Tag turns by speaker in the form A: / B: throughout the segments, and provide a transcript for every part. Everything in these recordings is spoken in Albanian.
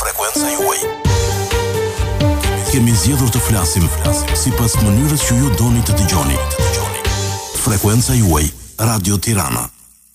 A: Frekuenca juaj. Kemi zgjedhur të flasim sipas mënyrës që ju doni të dëgjoni. Frekuenca juaj, Radio Tirana.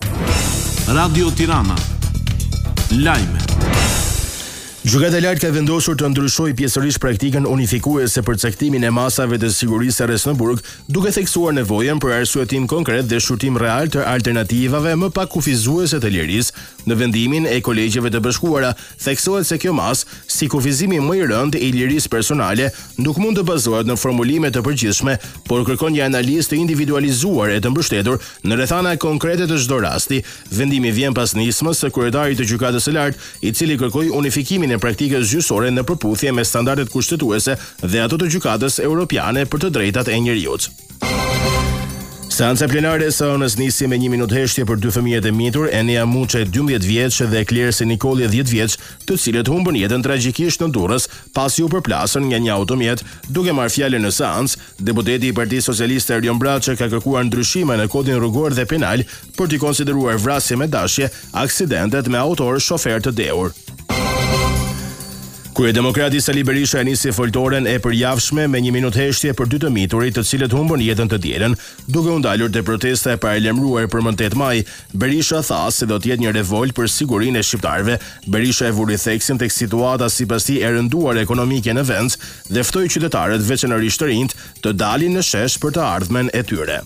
B: Radio Tirana. Lajme.
C: Gjykata e lartë ka vendosur të ndryshojë pjesërisht praktikën unifikuese për caktimin e masave të sigurisë rreth në burg, duke theksuar nevojën për arsyetim konkret dhe shurtim real të alternativave më pak kufizuese të lirisë. Në vendimin e kolegjeve të bashkuara, theksohet se kjo masë, si kufizimi më i rënd i lirisë personale, nuk mund të bazohet në formulime të përgjithshme, por kërkon një analizë të individualizuar e të mbështetur në rrethana konkrete të çdo rasti. Vendimi vjen pas nismës së kryetarit të gjykatës së lartë, i cili kërkoi unifikimin e praktikës gjyqësore në përputhje me standardet kushtetuese dhe ato të gjykatës europiane për të drejtat e njerëzit. Seanca plenare e SON-s nisi me 1 minutë heshtje për dy fëmijët e mitur, Enea Muçe 12 vjeç dhe Klerse Nikolli 10 vjeç, të cilët humbën jetën tragjikisht në Durrës pasi u përplasën nga një automjet. Duke marrë fjalën në seancë, deputeti i Partisë Socialiste Erion Braçe ka kërkuar ndryshime në kodin rrugor dhe penal për t'i konsideruar vrasje me dashje aksidentet me autor shofer të dehur. Kryedemokrati Sali Berisha nisi foltoren e përjavshme me 1 minutë heshtje për dy të miturit, të cilët humbën jetën të dielën, duke u ndalur te protesta e paralajmëruar për më 8 maj. Berisha tha se do të jetë një revolt për sigurinë e shqiptarëve. Berisha e vuri theksin tek situata sipas tij e rënduar ekonomike në vend dhe ftoi qytetarët, veçanërisht të rinjt, të dalin në shesh për të ardhmen e tyre.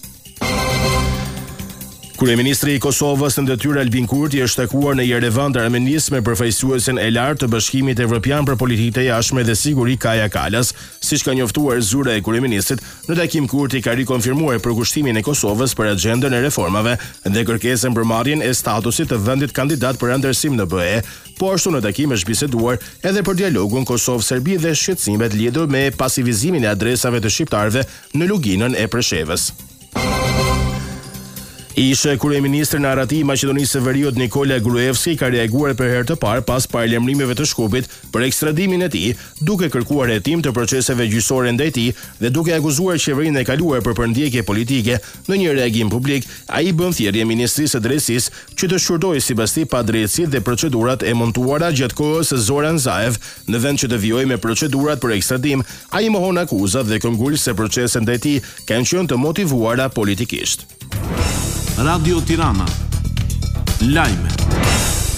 C: Kryeministri i Kosovës në detyrë Albin Kurti është takuar në Yerevan të Armenisë me përfaqësuesen e lartë të Bashkimit Evropian për Politikë të Jashtme dhe Siguri Kaja Kallas, siç ka njoftuar zyra e kryeministrit. Në takim Kurti ka rikonfirmuar përkushtimin e Kosovës për agjendën e reformave dhe kërkesën për marrjen e statusit të vendit kandidat për anëtarësim në BE. Po ashtu në takim është biseduar edhe për dialogun Kosovë-Serbi dhe shqetësimet lidhur me pasivizimin e adresave të shqiptarëve në luginën e Preshevës. Ishe kryeministri në Arati i Maqedonisë së Veriut Nikola Gruevski ka reaguar për herë të parë pas paralajmërimeve të Shkupit për ekstradimin e tij, duke kërkuar hetim të proceseve gjyqësore ndaj tij dhe duke akuzuar qeverinë e kaluar për përndjekje politike. Në një reagim publik, ai bën thirrje ministrisë së drejtësisë që të shqyrtojë sipas tij padrejtësitë dhe procedurat e montuara gjatë kohës së Zoran Zaev, në vend që të vijojë me procedurat për ekstradim. Ai mohon akuzat dhe këmbgul se proceset ndaj tij kanë qenë të motivuara politikisht.
B: Radio Tirana. Lajme.